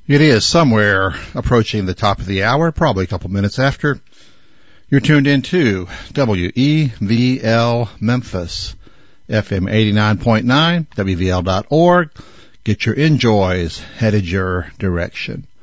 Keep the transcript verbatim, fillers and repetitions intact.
It is somewhere approaching the top of the hour, probably a couple minutes after. You're tuned into W E V L Memphis, F M eighty-nine point nine, W V L dot org. Get your enjoys headed your direction.